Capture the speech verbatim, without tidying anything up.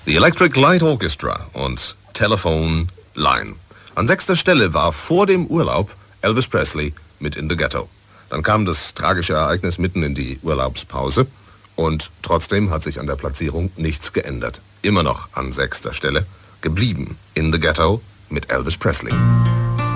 The Electric Light Orchestra und Telephone Line. An sechster Stelle war vor dem Urlaub Elvis Presley mit In the Ghetto. Dann kam das tragische Ereignis mitten in die Urlaubspause und trotzdem hat sich an der Platzierung nichts geändert. Immer noch an sechster Stelle, geblieben In the Ghetto mit Elvis Presley.